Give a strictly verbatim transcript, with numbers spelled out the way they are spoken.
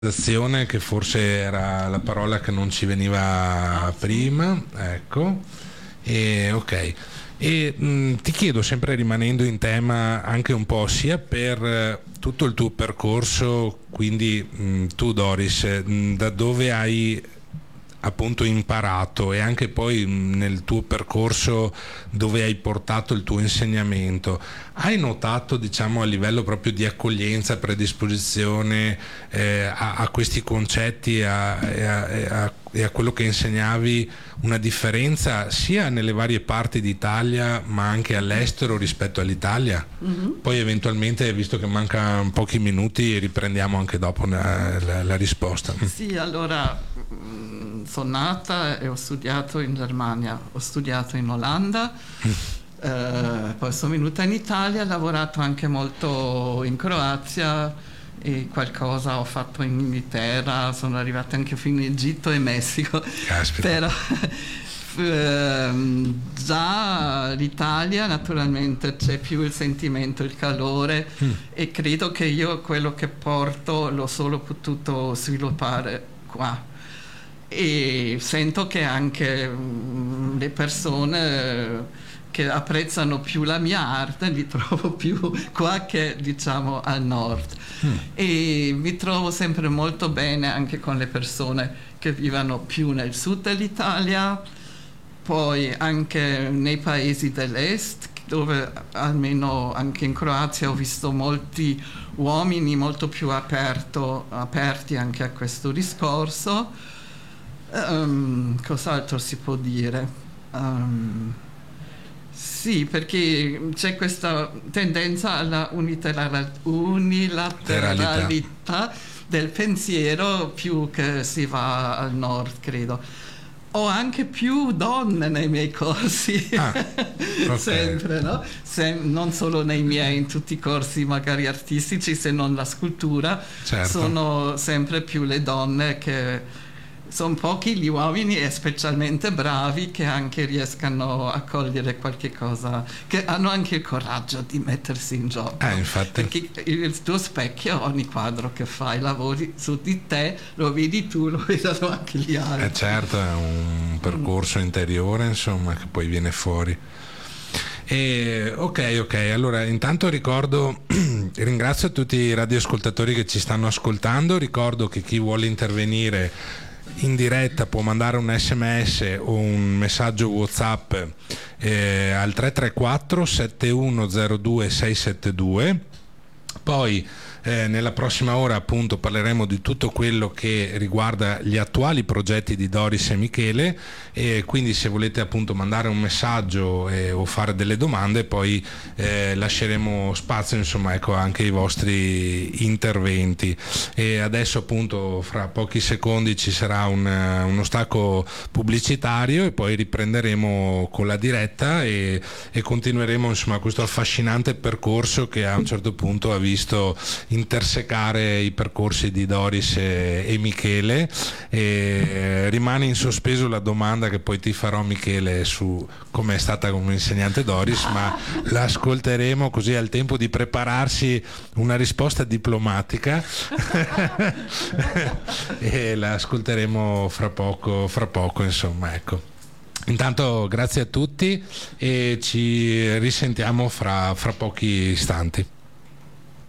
che forse era la parola che non ci veniva prima, ecco. E ok. E mh, ti chiedo, sempre rimanendo in tema anche un po' sia per eh, tutto il tuo percorso, quindi mh, tu Doris, mh, da dove hai appunto imparato, e anche poi mh, nel tuo percorso dove hai portato il tuo insegnamento, hai notato, diciamo, a livello proprio di accoglienza, predisposizione eh, a, a questi concetti a, e, a, e, a, e a quello che insegnavi, una differenza sia nelle varie parti d'Italia ma anche all'estero rispetto all'Italia? Mm-hmm. Poi eventualmente, visto che mancano pochi minuti, riprendiamo anche dopo la, la, la risposta. Sì, allora sono nata e ho studiato in Germania, ho studiato in Olanda, mm. eh, poi sono venuta in Italia, ho lavorato anche molto in Croazia e qualcosa ho fatto in Inghilterra, sono arrivata anche fino in Egitto e Messico. Caspita. Però ehm, già l'Italia naturalmente c'è più il sentimento, il calore, mm. e credo che io quello che porto l'ho solo potuto sviluppare qua. E sento che anche mh, le persone che apprezzano più la mia arte li trovo più qua che, diciamo, al nord. Mm. E mi trovo sempre molto bene anche con le persone che vivono più nel sud dell'Italia, poi anche nei paesi dell'est, dove almeno anche in Croazia ho visto molti uomini molto più aperto, aperti anche a questo discorso. Um, cos'altro si può dire? Um, sì, perché c'è questa tendenza alla unilateralità, unilateralità del pensiero più che si va al nord, credo. Ho anche più donne nei miei corsi, ah, okay. Sempre, no? Sem- non solo nei miei, in tutti i corsi magari artistici, se non la scultura, certo. Sono sempre più le donne che... Sono pochi gli uomini, e specialmente bravi, che anche riescano a cogliere qualche cosa, che hanno anche il coraggio di mettersi in gioco. Eh, infatti. Perché il tuo specchio, ogni quadro che fai, lavori su di te, lo vedi tu, lo vedono anche gli altri. Eh certo, è un percorso mm. interiore, insomma, che poi viene fuori. E, ok, ok, allora intanto ricordo, ringrazio tutti i radioascoltatori che ci stanno ascoltando, ricordo che chi vuole intervenire in diretta può mandare un sms o un messaggio WhatsApp eh, al tre tre quattro sette uno zero due sei sette due. Poi eh, nella prossima ora appunto parleremo di tutto quello che riguarda gli attuali progetti di Doris e Michele, e quindi se volete appunto mandare un messaggio eh, o fare delle domande, poi eh, lasceremo spazio, insomma, ecco, anche ai vostri interventi. E adesso appunto fra pochi secondi ci sarà un, uno stacco pubblicitario e poi riprenderemo con la diretta e, e continueremo, insomma, questo affascinante percorso che a un certo punto ha visto intersecare i percorsi di Doris e, e Michele, e rimane in sospeso la domanda che poi ti farò, Michele, su come è stata come insegnante Doris, ma la ascolteremo, così al tempo di prepararsi una risposta diplomatica e la ascolteremo fra poco, fra poco, insomma, ecco. Intanto grazie a tutti e ci risentiamo fra, fra pochi istanti.